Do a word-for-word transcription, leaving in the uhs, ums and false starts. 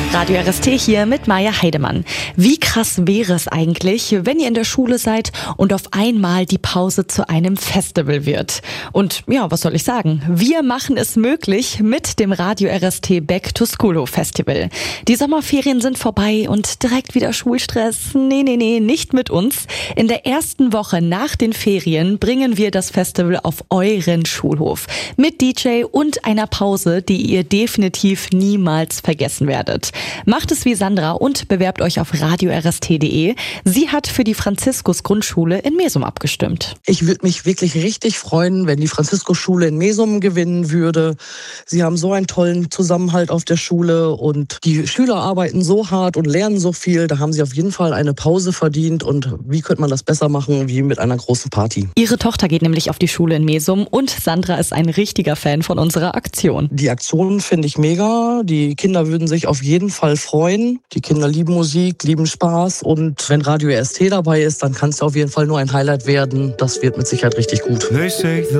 Radio R S T hier mit Maja Heidemann. Wie krass wäre es eigentlich, wenn ihr in der Schule seid und auf einmal die Pause zu einem Festival wird? Und ja, was soll ich sagen? Wir machen es möglich mit dem Radio R S T Back to School Festival. Die Sommerferien sind vorbei und direkt wieder Schulstress. Nee, nee, nee, nicht mit uns. In der ersten Woche nach den Ferien bringen wir das Festival auf euren Schulhof. Mit D J und einer Pause, die ihr definitiv niemals vergessen werdet. Macht es wie Sandra und bewerbt euch auf radio r s t punkt d e. Sie hat für die Franziskus-Grundschule in Mesum abgestimmt. Ich würde mich wirklich richtig freuen, wenn die Franziskus-Schule in Mesum gewinnen würde. Sie haben so einen tollen Zusammenhalt auf der Schule und die Schüler arbeiten so hart und lernen so viel. Da haben sie auf jeden Fall eine Pause verdient. Und wie könnte man das besser machen wie mit einer großen Party? Ihre Tochter geht nämlich auf die Schule in Mesum und Sandra ist ein richtiger Fan von unserer Aktion. Die Aktion finde ich mega. Die Kinder würden sich auf jeden Fall freuen. Die Kinder lieben Musik, lieben Spaß und wenn Radio R S T dabei ist, dann kann es auf jeden Fall nur ein Highlight werden. Das wird mit Sicherheit richtig gut.